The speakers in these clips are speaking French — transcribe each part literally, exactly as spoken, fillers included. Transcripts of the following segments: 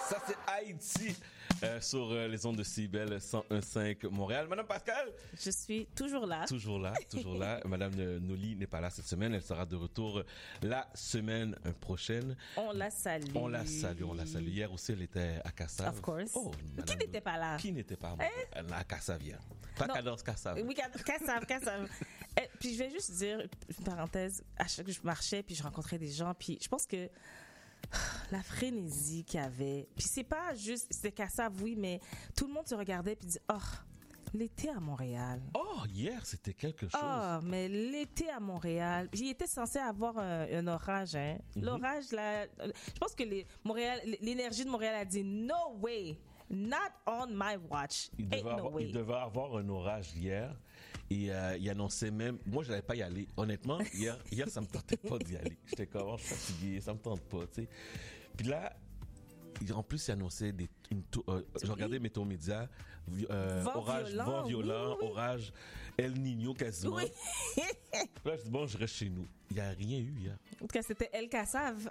Ça, c'est Haïti euh, sur euh, les ondes de C I B L cent un virgule cinq Montréal. Madame Pascal? Je suis toujours là. Toujours là, toujours là. Madame Noli n'est pas là cette semaine. Elle sera de retour la semaine prochaine. On la salue. On la salue, on la salue. Hier aussi, elle était à Cassave. Of course. Oh, qui n'était pas là? Qui n'était pas eh? à Cassave hier. Pas Cadence Cassave. Oui, Cassave, Cassave. Et puis je vais juste dire, une parenthèse, à chaque fois que je marchais, puis je rencontrais des gens, puis je pense que la frénésie qu'il y avait, puis c'est pas juste, c'était Cassave, oui, mais tout le monde se regardait puis dit, oh, l'été à Montréal. Oh, hier, c'était quelque chose. Oh, mais l'été à Montréal, j'y étais censé avoir un, un orage, hein. Mm-hmm. L'orage, là, je pense que les, Montréal, l'énergie de Montréal a dit, no way. Not on my watch. Il devait, Ain't avoir, no way. il devait avoir un orage hier et euh, il annonçait même. Moi, je n'allais pas y aller. Honnêtement, hier, hier, ça me tentait pas d'y aller. J'étais comme, je suis fatigué, ça me tente pas, tu sais. Puis là, en plus, il annonçait des. Une, euh, je regardais Météo Média, euh, vent orage, violent, vent violent, oui, oui. orage, El Niño quasiment. Oui. Là, je dis bon, je reste chez nous. Il n'y a rien eu hier. En tout cas, c'était El Cassave.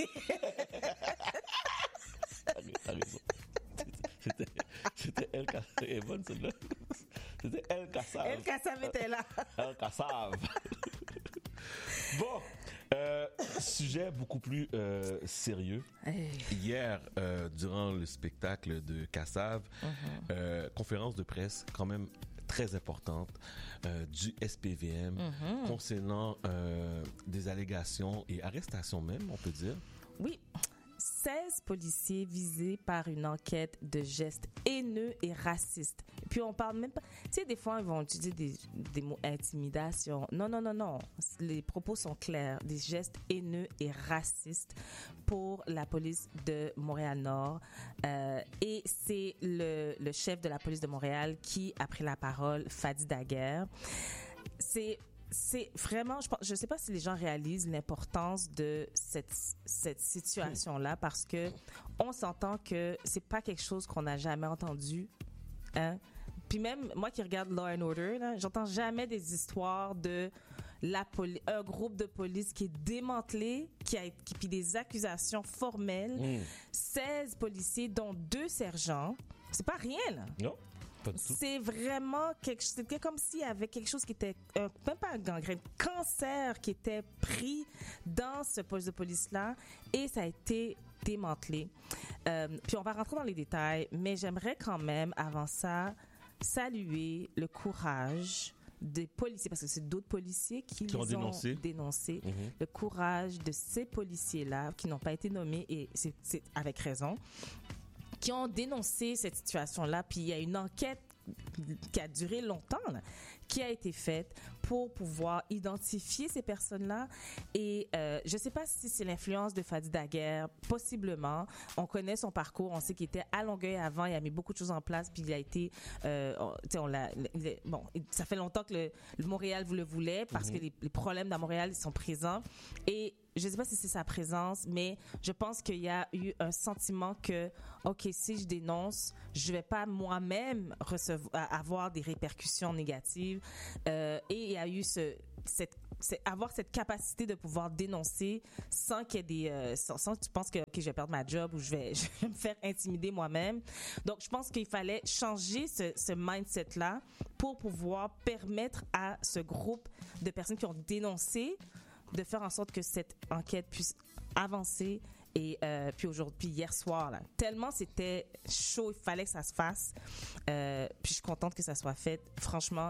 T'as raison. C'était, c'était El Cassave. Elle est bonne celle-là. C'était El Cassave. El Cassave était là. El Cassave. Bon, euh, sujet beaucoup plus euh, sérieux. Hey. Hier, euh, durant le spectacle de Cassave, uh-huh. euh, conférence de presse quand même très importante euh, du S P V M uh-huh. concernant euh, des allégations et arrestations même, on peut dire. Oui. seize policiers visés par une enquête de gestes haineux et racistes. Et puis on parle même pas... Tu sais, des fois, ils vont utiliser des, des mots intimidation. Non, non, non, non. Les propos sont clairs. Des gestes haineux et racistes pour la police de Montréal-Nord. Euh, et c'est le, le chef de la police de Montréal qui a pris la parole, Fadi Daguerre. C'est... C'est vraiment, je pense, je sais pas si les gens réalisent l'importance de cette cette situation-là parce que on s'entend que c'est pas quelque chose qu'on n'a jamais entendu, hein. Puis même moi qui regarde Law and Order, là, j'entends jamais des histoires de la poli- un groupe de police qui est démantelé, qui a qui puis des accusations formelles, mmh. seize policiers dont deux sergents, c'est pas rien là. Non. C'est vraiment quelque chose, c'était comme s'il y avait quelque chose qui était, euh, même pas un gangrène, cancer qui était pris dans ce poste de police-là et ça a été démantelé. Euh, puis on va rentrer dans les détails, mais j'aimerais quand même, avant ça, saluer le courage des policiers, parce que c'est d'autres policiers qui, qui les ont dénoncé, ont dénoncé mmh. le courage de ces policiers-là qui n'ont pas été nommés et c'est, c'est avec raison, qui ont dénoncé cette situation-là, puis il y a une enquête qui a duré longtemps, là, qui a été faite pour pouvoir identifier ces personnes-là. Et euh, je ne sais pas si c'est l'influence de Fadi Daguerre, possiblement. On connaît son parcours, on sait qu'il était à Longueuil avant, il a mis beaucoup de choses en place, puis il a été, euh, on, on l'a, il, bon, ça fait longtemps que le, le Montréal vous le voulait parce mm-hmm. que les, les problèmes dans Montréal ils sont présents. Et je ne sais pas si c'est sa présence, mais je pense qu'il y a eu un sentiment que, OK, si je dénonce, je ne vais pas moi-même recevoir, avoir des répercussions négatives. Euh, et il y a eu ce, cette, c'est avoir cette capacité de pouvoir dénoncer sans qu'il y ait des... Euh, sans, sans que tu penses que, OK, je vais perdre ma job ou je vais, je vais me faire intimider moi-même. Donc, je pense qu'il fallait changer ce, ce mindset-là pour pouvoir permettre à ce groupe de personnes qui ont dénoncé de faire en sorte que cette enquête puisse avancer et euh, puis aujourd'hui, puis hier soir là, tellement c'était chaud, il fallait que ça se fasse. Euh, puis je suis contente que ça soit fait. Franchement,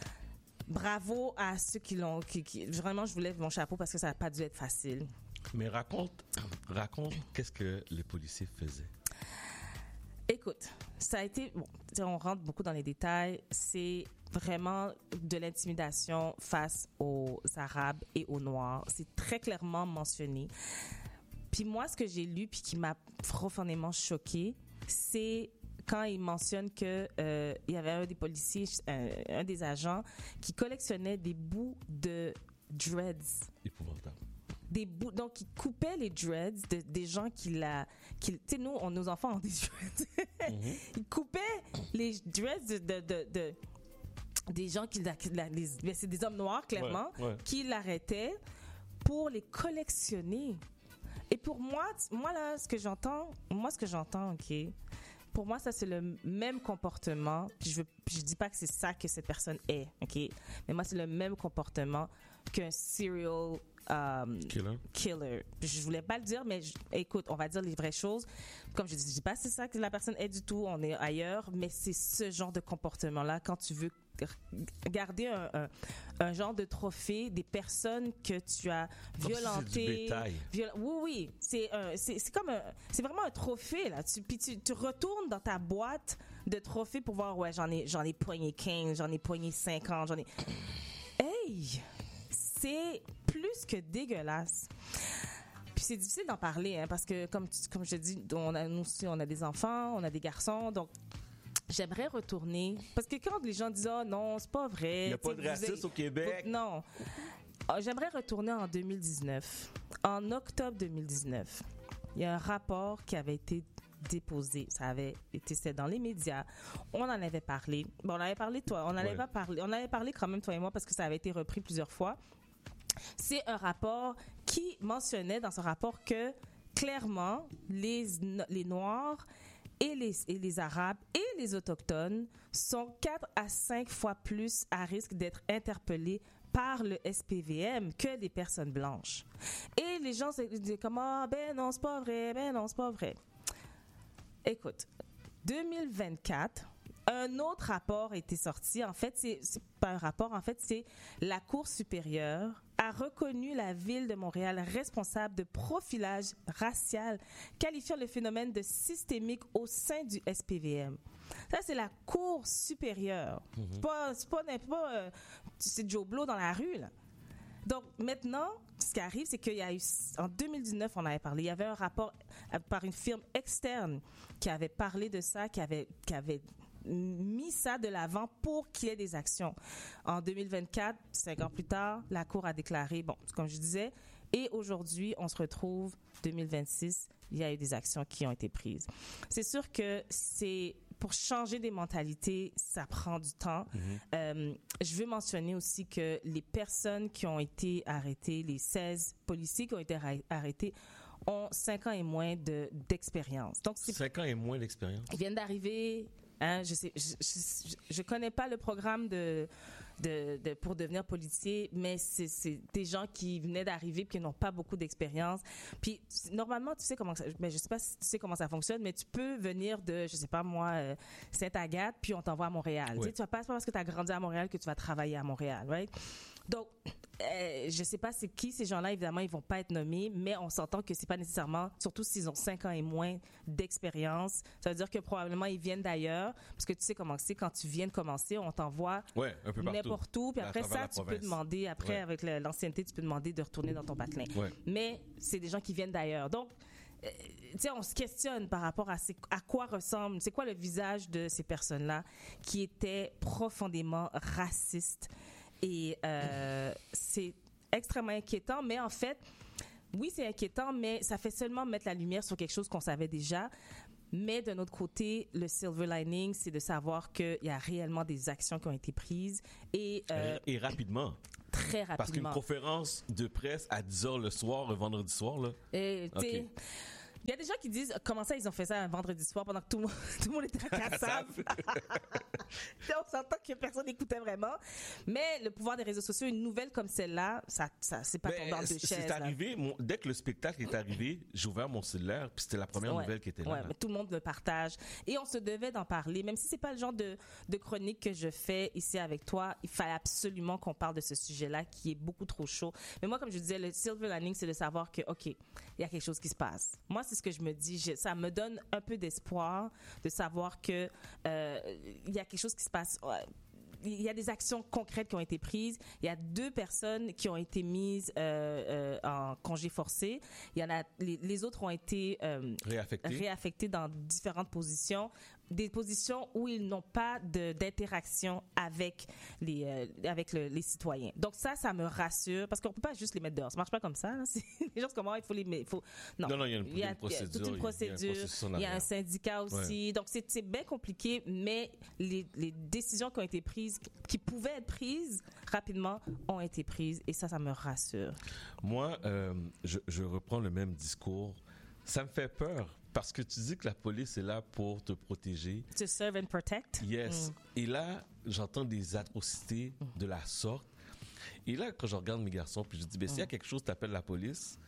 bravo à ceux qui l'ont, qui, qui vraiment je vous lève mon chapeau parce que ça n'a pas dû être facile. Mais raconte, raconte, qu'est-ce que les policiers faisaient? Écoute, ça a été, bon, on rentre beaucoup dans les détails, c'est vraiment de l'intimidation face aux Arabes et aux Noirs. C'est très clairement mentionné. Puis moi, ce que j'ai lu puis qui m'a profondément choquée, c'est quand il mentionne que euh, il y avait un des policiers, un, un des agents, qui collectionnait des bouts de dreads. Épouvantable. Des bouts, donc ils coupaient les dreads de, des gens qui la, qui, tu sais, nous, on, nos enfants ont des dreads. Mm-hmm. Ils coupaient les dreads de, de, de, de des gens qui, la, la, les, c'est des hommes noirs clairement, ouais, ouais. qui l'arrêtaient pour les collectionner. Et pour moi, moi là, ce que j'entends, moi ce que j'entends, ok, pour moi ça c'est le même comportement. Puis je veux, je dis pas que c'est ça que cette personne est, ok, mais moi c'est le même comportement qu'un serial um, Killer. killer. Je voulais pas le dire, mais je, écoute, on va dire les vraies choses. Comme je dis, je dis pas que c'est ça que la personne est du tout. On est ailleurs, mais c'est ce genre de comportement là quand tu veux garder un, un, un genre de trophée des personnes que tu as violentées. C'est du bétail. Viol- oui, oui, c'est un, c'est, c'est comme un, c'est vraiment un trophée là. Tu, puis tu, tu retournes dans ta boîte de trophées pour voir, ouais, j'en ai, j'en ai poigné quinze, j'en ai poigné cinquante, j'en ai. Hey, c'est plus que dégueulasse. Puis c'est difficile d'en parler, hein, parce que comme tu, comme je te dis, on a, nous aussi, on a des enfants, on a des garçons, donc. J'aimerais retourner, parce que quand les gens disent « Oh non, c'est pas vrai. » Il n'y a pas de racisme au Québec. Non. J'aimerais retourner en deux mille dix-neuf. En octobre deux mille dix-neuf, il y a un rapport qui avait été déposé. Ça avait été, c'était dans les médias. On en avait parlé. Bon, on avait parlé, toi. On n'avait ouais. pas parlé. On avait parlé quand même, toi et moi, parce que ça avait été repris plusieurs fois. C'est un rapport qui mentionnait dans ce rapport que, clairement, les, les Noirs et les, et les Arabes et les Autochtones sont quatre à cinq fois plus à risque d'être interpellés par le S P V M que des personnes blanches. Et les gens se disent comme « Ah, ben non, c'est pas vrai, ben non, c'est pas vrai. » Écoute, deux mille vingt-quatre, un autre rapport a été sorti. En fait, c'est, c'est pas un rapport, en fait, c'est la Cour supérieure a reconnu la ville de Montréal responsable de profilage racial, qualifiant le phénomène de systémique au sein du S P V M. Ça, c'est la Cour supérieure. Mm-hmm. C'est pas, c'est pas, c'est pas euh, c'est Joe Blow dans la rue, là. Donc, maintenant, ce qui arrive, c'est qu'il y a eu, en deux mille dix-neuf, on avait parlé, il y avait un rapport par une firme externe qui avait parlé de ça, qui avait, qui avait mis ça de l'avant pour qu'il y ait des actions. En deux mille vingt-quatre, cinq ans plus tard, la Cour a déclaré, bon, comme je disais, et aujourd'hui, on se retrouve, deux mille vingt-six, il y a eu des actions qui ont été prises. C'est sûr que c'est, pour changer des mentalités, ça prend du temps. Mm-hmm. Euh, je veux mentionner aussi que les personnes qui ont été arrêtées, les seize policiers qui ont été arrêtés, ont cinq ans et moins de, d'expérience. Donc, c'est, cinq ans et moins d'expérience. Ils viennent d'arriver. Hein, je sais, je, je, je connais pas le programme de, de, de pour devenir policier, mais c'est, c'est des gens qui venaient d'arriver puis qui n'ont pas beaucoup d'expérience. Puis normalement, tu sais comment ça, mais je sais pas si tu sais comment ça fonctionne, mais tu peux venir de, je sais pas moi, euh, Sainte-Agathe, puis on t'envoie à Montréal. Oui. Tu sais, tu vas pas, c'est pas parce que tu as grandi à Montréal que tu vas travailler à Montréal, right? Donc, euh, je sais pas c'est qui ces gens-là, évidemment, ils vont pas être nommés, mais on s'entend que c'est pas nécessairement, surtout s'ils ont cinq ans et moins d'expérience, ça veut dire que probablement ils viennent d'ailleurs, parce que tu sais comment c'est, quand tu viens de commencer, on t'envoie ouais, un peu n'importe où, puis après ça, tu province. peux demander, après, ouais. avec le, l'ancienneté, tu peux demander de retourner dans ton patelin. Ouais. Mais c'est des gens qui viennent d'ailleurs. Donc, euh, tu sais, on se questionne par rapport à, ces, à quoi ressemble, c'est quoi le visage de ces personnes-là qui étaient profondément racistes. Et euh, c'est extrêmement inquiétant, mais en fait, oui, c'est inquiétant, mais ça fait seulement mettre la lumière sur quelque chose qu'on savait déjà. Mais d'un autre côté, le silver lining, c'est de savoir qu'il y a réellement des actions qui ont été prises. Et, euh, et rapidement. Très rapidement. Parce qu'une conférence de presse à dix heures le soir, le vendredi soir, là. Et, okay. Il y a des gens qui disent comment ça ils ont fait ça un vendredi soir pendant que tout le monde, tout le monde était à Kassab. On s'entend que personne n'écoutait vraiment. Mais le pouvoir des réseaux sociaux, une nouvelle comme celle-là, ça, ça c'est pas tombé en deux chaises. C'est arrivé, mon, dès que le spectacle est arrivé, j'ai ouvert mon cellulaire, puis c'était la première ouais, nouvelle qui était là. Ouais, mais tout le monde le partage. Et on se devait d'en parler, même si c'est pas le genre de, de chronique que je fais ici avec toi. Il fallait absolument qu'on parle de ce sujet-là qui est beaucoup trop chaud. Mais moi, comme je disais, le silver lining, c'est de savoir que, OK, il y a quelque chose qui se passe. Moi, c'est ce que je me dis. Je, ça me donne un peu d'espoir de savoir que euh, il y a quelque chose qui se passe. Il y a des actions concrètes qui ont été prises. Il y a deux personnes qui ont été mises euh, euh, en congé forcé. Il y en a les, les autres ont été euh, réaffectés. réaffectés dans différentes positions. des positions où ils n'ont pas de, d'interaction avec les euh, avec le, les citoyens. Donc ça, ça me rassure parce qu'on peut pas juste les mettre dehors. Ça marche pas comme ça. Là. C'est, les gens comment il faut les mettre. Il faut non. Non, non, il y a une, il y a, une procédure. Il y a toute une procédure. Il y a un syndicat aussi. Ouais. Donc c'est, c'est bien compliqué, mais les, les décisions qui ont été prises, qui pouvaient être prises rapidement, ont été prises et ça, ça me rassure. Moi, euh, je, je reprends le même discours. Ça me fait peur. Parce que tu dis que la police est là pour te protéger. To serve and protect. Yes. Mm. Et là, j'entends des atrocités mm. de la sorte. Et là, quand je regarde mes garçons, puis je dis, ben, mm. s'il y a quelque chose, t'appelles la police.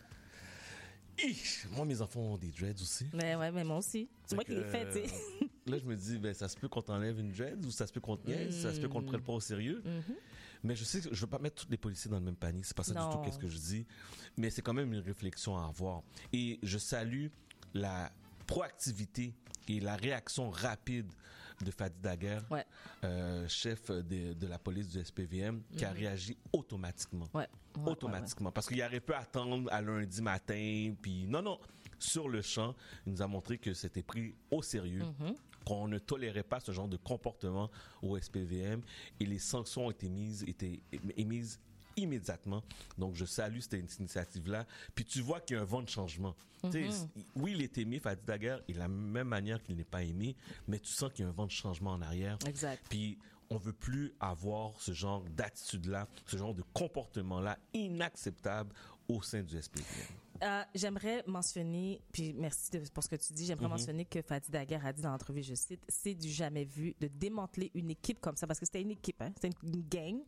Hi! Moi, mes enfants ont des dreads aussi. Mais ouais, mais moi aussi. C'est moi qui les fais, tu sais. Là, je me dis, ben, ça se peut qu'on t'enlève une dread ou ça se peut qu'on te niaise, mm. ça se peut qu'on te prenne pas au sérieux. Mm-hmm. Mais je sais que je veux pas mettre tous les policiers dans le même panier. C'est pas ça non. du tout qu'est-ce que je dis. Mais c'est quand même une réflexion à avoir. Et je salue la proactivité et la réaction rapide de Fadi Daguerre, ouais. euh, chef de, de la police du S P V M, qui mm-hmm. a réagi automatiquement. Ouais. Ouais, automatiquement. Ouais, ouais. Parce qu'il aurait pu attendre à lundi matin, puis non, non. Sur le champ, il nous a montré que c'était pris au sérieux, mm-hmm. qu'on ne tolérait pas ce genre de comportement au S P V M et les sanctions ont été mises, étaient émises immédiatement. Donc, je salue cette initiative-là. Puis, tu vois qu'il y a un vent de changement. Mm-hmm. Oui, il est aimé, Fadi Daguerre, et de la même manière qu'il n'est pas aimé, mais tu sens qu'il y a un vent de changement en arrière. Exact. Puis, on veut plus avoir ce genre d'attitude-là, ce genre de comportement-là inacceptable au sein du S P V M. Euh, j'aimerais mentionner, puis merci de, pour ce que tu dis, j'aimerais mm-hmm. mentionner que Fadi Daguerre a dit dans l'entrevue, je cite, c'est du jamais vu de démanteler une équipe comme ça, parce que c'était une équipe, hein, c'était une, une gang.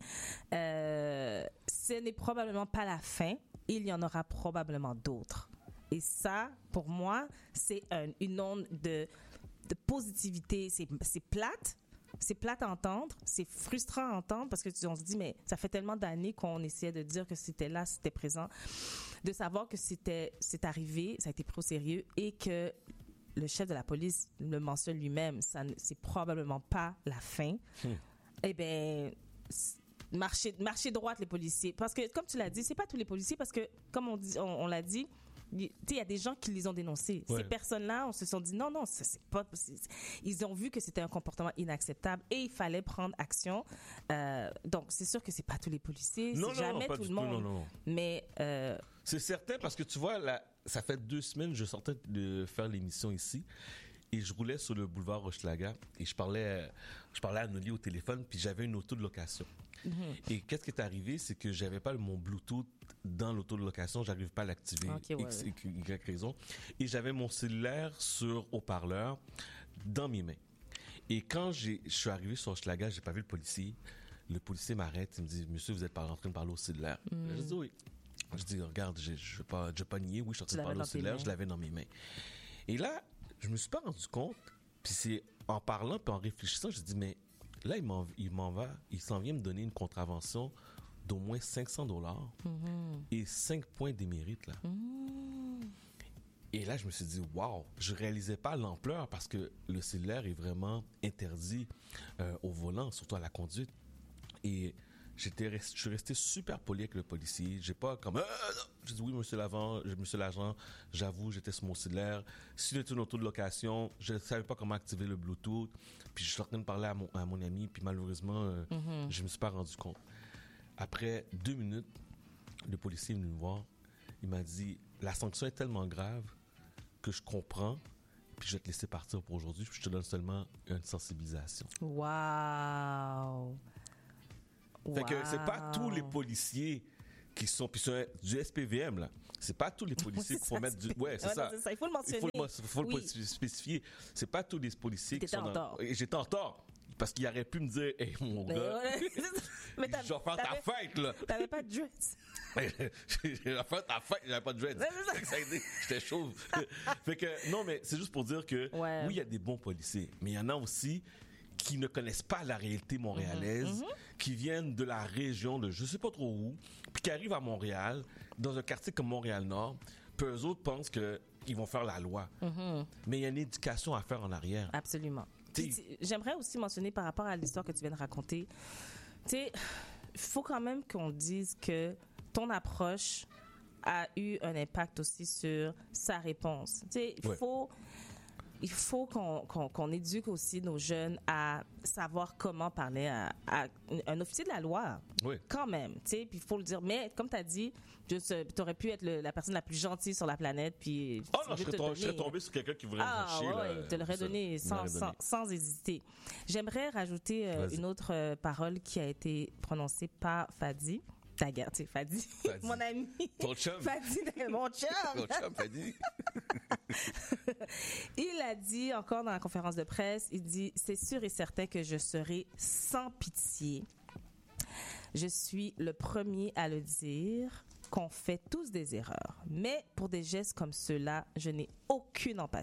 Euh, ce n'est probablement pas la fin, il y en aura probablement d'autres. Et ça, pour moi, c'est un, une onde de, de positivité, c'est, c'est plate. C'est plate à entendre, c'est frustrant à entendre parce que tu, on se dit, mais ça fait tellement d'années qu'on essayait de dire que c'était là, c'était présent, de savoir que c'était, c'est arrivé, ça a été pris au sérieux et que le chef de la police le mentionne lui-même, ça, c'est probablement pas la fin. Hmm. Eh bien, marchez, marchez droite les policiers. Parce que, comme tu l'as dit, c'est pas tous les policiers parce que, comme on, dit, on, on l'a dit, il y a des gens qui les ont dénoncés. Ouais. Ces personnes-là, on se sont dit non, non, c'est, c'est pas. C'est, ils ont vu que c'était un comportement inacceptable et il fallait prendre action. Euh, donc, c'est sûr que c'est pas tous les policiers, non, c'est non, jamais non, tout le tout, monde. Non, non. Mais euh, c'est certain parce que tu vois, là, ça fait deux semaines, je sortais de faire l'émission ici. Et je roulais sur le boulevard Hochelaga et je parlais, je parlais à Noli au téléphone, puis j'avais une auto de location. Mm-hmm. Et qu'est-ce qui est arrivé, c'est que j'avais pas mon Bluetooth dans l'auto de location, j'arrive pas à l'activer, okay, ouais, X, ouais. Y raison. Et j'avais mon cellulaire sur haut-parleur dans mes mains. Et quand j'ai, je suis arrivé sur Hochelaga, j'ai pas vu le policier. Le policier m'arrête, il me dit, monsieur, vous êtes pas en train de parler au cellulaire. Mm. Je dis oui. Je dis, regarde, je je vais pas, je vais pas nier, oui, je suis en train de parler au cellulaire, je l'avais dans mes mains. Et là, je me suis pas rendu compte, puis c'est en parlant puis en réfléchissant, je dis mais là il m'en, il m'en va, il s'en vient me donner une contravention d'au moins cinq cents dollars mm-hmm. et cinq points d'émérite là. Mm-hmm. Et là je me suis dit waouh, je réalisais pas l'ampleur parce que le cellulaire est vraiment interdit euh, au volant, surtout à la conduite. Et J'étais resté, je suis resté super poli avec le policier. J'ai pas comme euh, j'ai dit oui monsieur l'agent, monsieur l'agent, j'avoue j'étais sur mon cellulaire. Si c'était une auto de location, je savais pas comment activer le Bluetooth. Puis je suis en train de parler à mon, à mon ami, puis malheureusement euh, mm-hmm. je me suis pas rendu compte. Après deux minutes, le policier est venu me voir. Il m'a dit la sanction est tellement grave que je comprends. Puis je vais te laisser partir pour aujourd'hui. Je te donne seulement une sensibilisation. Wow. Fait wow. que c'est pas tous les policiers qui sont puis c'est du S P V M là. C'est pas tous les policiers qu'il faut mettre du ouais, c'est, ouais, ça. c'est ça. Il faut le mentionner. Il faut le, faut oui. le spécifier. C'est pas tous les policiers T'étais qui sont en tort. Et j'étais en tort parce qu'il aurait pu me dire hey mon mais gars, ouais. je vais faire ta fête là. T'avais pas de dreads. Je vais faire ta fête, j'avais pas de dreads. J'étais chauve. Fait que non mais c'est juste pour dire que ouais. oui, il y a des bons policiers, mais il y en a aussi qui ne connaissent pas la réalité montréalaise, mm-hmm. qui viennent de la région de je sais pas trop où, puis qui arrivent à Montréal, dans un quartier comme Montréal-Nord, puis eux autres pensent qu'ils vont faire la loi. Mm-hmm. Mais il y a une éducation à faire en arrière. Absolument. Puis, j'aimerais aussi mentionner par rapport à l'histoire que tu viens de raconter, tu sais, il faut quand même qu'on dise que ton approche a eu un impact aussi sur sa réponse. Tu sais, il ouais. faut... il faut qu'on, qu'on, qu'on éduque aussi nos jeunes à savoir comment parler à, à un officier de la loi. Oui. Quand même, tu sais, puis il faut le dire. Mais comme tu as dit, tu aurais pu être le, la personne la plus gentille sur la planète, puis... Oh non, je serais, tombé, je serais tombé sur quelqu'un qui voulait ah, me chier. Ouais, là, je te l'aurais donné sans, sans, sans hésiter. J'aimerais rajouter euh, une autre euh, parole qui a été prononcée par Fadi. Daguerre, tu sais, Fadi. Fadi. Mon ami. Ton chum. Fadi, mon chum. Ton chum, Fadi. Il a dit, encore dans la conférence de presse, il dit « C'est sûr et certain que je serai sans pitié. Je suis le premier à le dire qu'on fait tous des erreurs. Mais pour des gestes comme ceux-là, je n'ai aucune empathie. »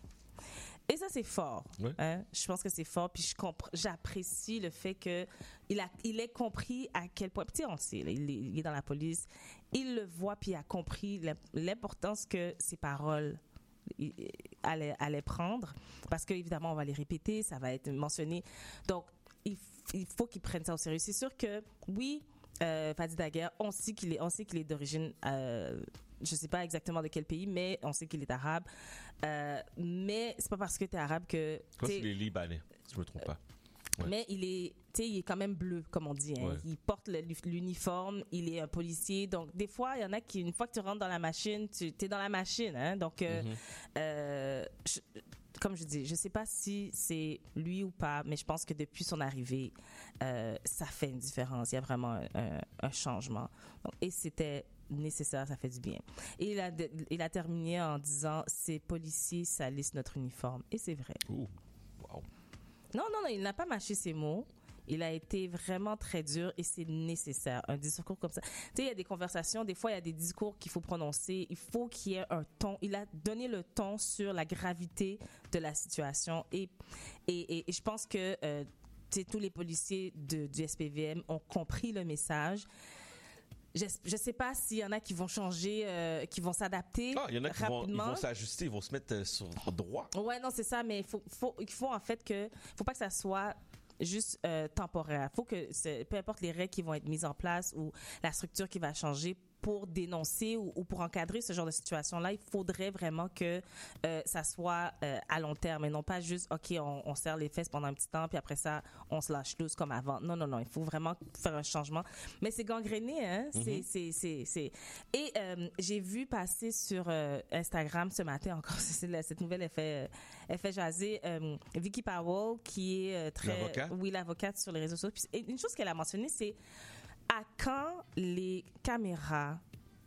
Et ça, c'est fort. Oui. Hein? Je pense que c'est fort. Puis je compre- j'apprécie le fait qu'il a, il ait compris à quel point... Puis on le sait, là, il, est, il est dans la police. Il le voit, puis il a compris l'importance que ses paroles allaient, allaient prendre. Parce qu'évidemment, on va les répéter, ça va être mentionné. Donc, il, il faut qu'il prenne ça au sérieux. C'est sûr que, oui, euh, Fadi Daguerre, on sait qu'il est, on sait qu'il est d'origine... Euh, je ne sais pas exactement de quel pays, mais on sait qu'il est arabe. Euh, mais c'est pas parce que tu es arabe que... Je pense qu'il est libanais, si je me trompe pas. Ouais. Mais il est, tu sais, il est quand même bleu, comme on dit. Hein. Ouais. Il porte le, l'uniforme, il est un policier. Donc, des fois, il y en a qui, une fois que tu rentres dans la machine, tu es dans la machine. Hein. Donc, euh, mm-hmm. euh, je, comme je dis, je ne sais pas si c'est lui ou pas, mais je pense que depuis son arrivée, euh, ça fait une différence. Il y a vraiment un, un, un changement. Donc, et c'était... nécessaire, ça fait du bien. Et il a, de, il a terminé en disant « Ces policiers salissent notre uniforme. » Et c'est vrai. Ouh, wow. Non, non, non, il n'a pas mâché ses mots. Il a été vraiment très dur et c'est nécessaire, un discours comme ça. Tu sais, il y a des conversations, des fois, il y a des discours qu'il faut prononcer. Il faut qu'il y ait un ton. Il a donné le ton sur la gravité de la situation. Et, et, et, et je pense que euh, tous les policiers de, du S P V M ont compris le message. Je ne sais pas s'il y en a qui vont changer, euh, qui vont s'adapter rapidement. Ah, il y en a qui vont, ils vont s'ajuster, ils vont se mettre euh, sur droit. Ouais, non, c'est ça, mais il faut, faut, il faut en fait que, faut pas que ça soit juste euh, temporaire. Faut que, c'est, peu importe les règles qui vont être mises en place ou la structure qui va changer pour dénoncer ou, ou pour encadrer ce genre de situation-là, il faudrait vraiment que euh, ça soit euh, à long terme et non pas juste, OK, on, on serre les fesses pendant un petit temps puis après ça, on se lâche loose comme avant. Non, non, non, il faut vraiment faire un changement. Mais c'est gangréné, hein? Mm-hmm. C'est, c'est, c'est, c'est... Et euh, j'ai vu passer sur euh, Instagram ce matin encore, c'est la, cette nouvelle, elle fait, elle fait jaser euh, Vicky Powell, qui est euh, très... L'avocat? Oui, l'avocate sur les réseaux sociaux. Et une chose qu'elle a mentionnée, c'est à quand les caméras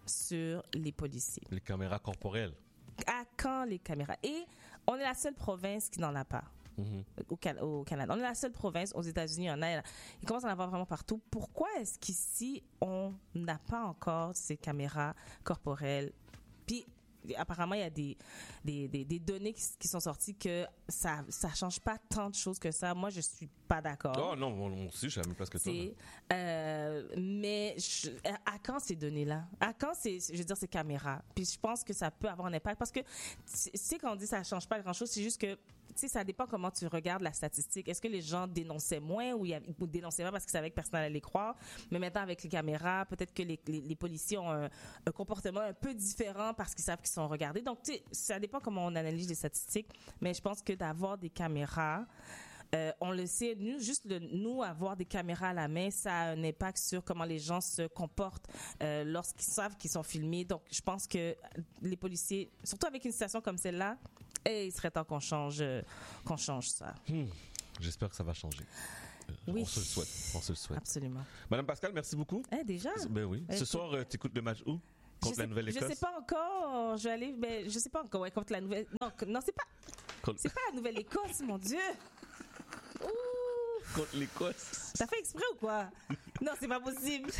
sur les policiers? Les caméras corporelles. À quand les caméras? Et on est la seule province qui n'en a pas. Mm-hmm. Au, Can- au Canada. On est la seule province. Aux États-Unis, il y en a. Il commence à en avoir vraiment partout. Pourquoi est-ce qu'ici, on n'a pas encore ces caméras corporelles? Puis, apparemment, il y a des, des, des, des données qui, qui sont sorties que ça ne change pas tant de choses que ça. Moi, je ne suis pas d'accord. Oh non, moi aussi, je sais même pas ce que c'est. Euh, mais je, à quand ces données-là? À quand ces, je veux dire, ces caméras? Puis je pense que ça peut avoir un impact parce que, tu sais, quand on dit que ça ne change pas grand-chose, c'est juste que, tu sais, ça dépend comment tu regardes la statistique. Est-ce que les gens dénonçaient moins ou ils dénonçaient pas parce qu'ils savaient que personne n'allait les croire? Mais maintenant, avec les caméras, peut-être que les, les, les policiers ont un, un comportement un peu différent parce qu'ils savent qu'ils sont regardés. Donc, tu sais, ça dépend comment on analyse les statistiques. Mais je pense que d'avoir des caméras, Euh, on le sait, nous, juste le, nous, avoir des caméras à la main, ça a un impact sur comment les gens se comportent euh, lorsqu'ils savent qu'ils sont filmés. Donc, je pense que les policiers, surtout avec une situation comme celle-là, eh, il serait temps qu'on change, euh, qu'on change ça. Hmm. J'espère que ça va changer. Oui. On se le souhaite. On se le souhaite. Absolument. Madame Pascal, merci beaucoup. Eh, déjà? Ben oui. Eh, Ce soir, euh, tu écoutes le match où? Contre je la sais, Nouvelle-Écosse? Je sais pas encore. Je vais aller, mais je sais pas encore. Ouais, contre la Nouvelle. Non, non, c'est pas. Contre... C'est pas la Nouvelle-Écosse, mon Dieu. Ouh. Contre l'Écosse. T'as fait exprès ou quoi? Non, c'est pas possible.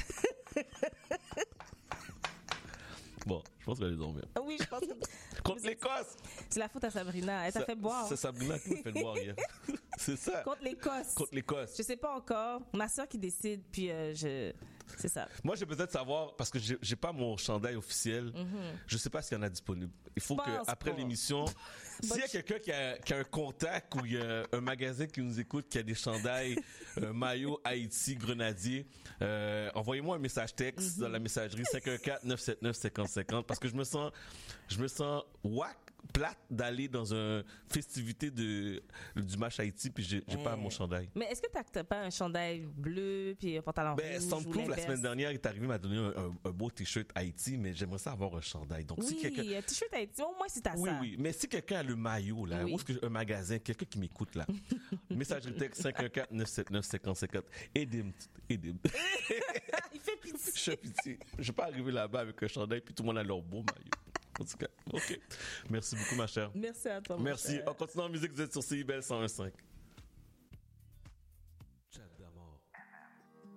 Bon, je pense qu'elle est dormir. Oui, je pense que... Contre l'Écosse! C'est la faute à Sabrina. Elle t'a fait boire. C'est Sabrina qui m'a fait boire hier. C'est ça. Contre l'Écosse. Contre l'Écosse. Je sais pas encore. Ma soeur qui décide, puis euh, je... C'est ça. Moi, j'ai peut-être savoir, parce que j'ai, j'ai pas mon chandail officiel, mm-hmm. Je sais pas s'il y en a disponible. Il faut qu'après l'émission, s'il y a quelqu'un qui a, qui a un contact ou il y a un magasin qui nous écoute, qui a des chandails, euh, maillot, Haïti, Grenadier, euh, envoyez-moi un message texte mm-hmm. dans la messagerie cinq un quatre, neuf sept neuf, cinq zéro cinq zéro parce que je me sens, je me sens whack plate d'aller dans une festivité de, du match Haïti, puis j'ai, j'ai Eh. pas mon chandail. Mais est-ce que t'as t'as pas un chandail bleu puis un pantalon Ben, rouge ou Soundproof, la l'inverse? semaine dernière, il est arrivé, m'a donné un, un- un beau t-shirt Haïti, mais j'aimerais ça avoir un chandail. Donc, si Oui, quelqu'un. un t-shirt Haïti, au moins si t'as Oui, ça. oui. Mais si quelqu'un a le maillot, là, Oui. ou est-ce que un magasin, quelqu'un qui m'écoute, là, messagerie texte cinq un quatre neuf sept neuf cinq zéro cinq quatre, aidez-moi, aidez-moi. Il fait pitié. Je fais pitié. Je vais pas arriver là-bas avec un chandail, puis tout le monde a leur beau maillot. En tout cas, OK. Merci beaucoup, ma chère. Merci à toi. mon Merci. cher. On continue en musique, vous êtes sur C I B L cent un virgule cinq.